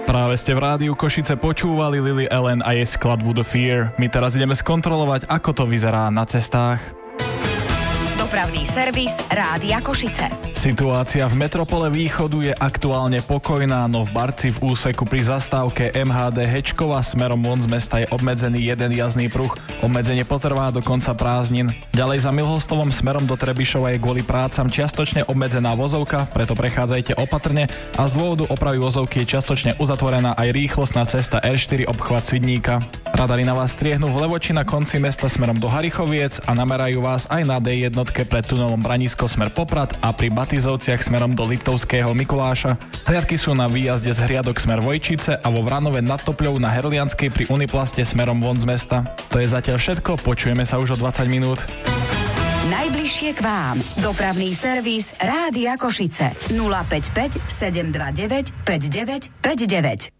Práve ste v rádiu Košice počúvali Lily Allen a jej skladbu The Fear. My teraz ideme skontrolovať, ako to vyzerá na cestách. Dopravný servis Rádia Košice. Situácia v metropole Východu je aktuálne pokojná, no v Barci v úseku pri zastávke MHD Hečkova smerom von z mesta je obmedzený jeden jazdný pruh. Obmedzenie potrvá do konca prázdnin. Ďalej za Milhostovom smerom do Trebišova je kvôli prácam čiastočne obmedzená vozovka, preto prechádzajte opatrne a z dôvodu opravy vozovky je čiastočne uzatvorená aj rýchlostná cesta R4 obchvat Svidníka. Radari na vás striehnú v Levoči na konci mesta smerom do Harichoviec a namerajú vás aj na D1 pred tunelom Branisko smer Poprad a pri Batizovciach smerom do Liptovského Mikuláša. Hliadky sú na výjazde z Hriadok smer Vojčice a vo Vranove nad Topľou na Herlianskej pri Uniplaste smerom von z mesta. To je zatiaľ všetko, počujeme sa už o 20 minút. Najbližšie k vám. Dopravný servis Rádia Košice. 055 729 5959.